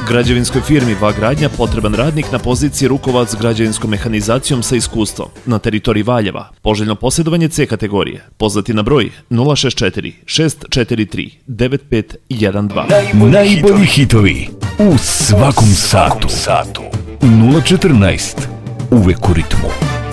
Građevinskoj firmi VA Gradnja potreban radnik na poziciji rukovac građevinskom mehanizacijom sa iskustvom na teritoriji Valjeva. Poželjno posjedovanje C kategorije. Pozvati na broj 064 643 9512. Najbolji hitovi u svakom satu. 014. Uvek u ritmu.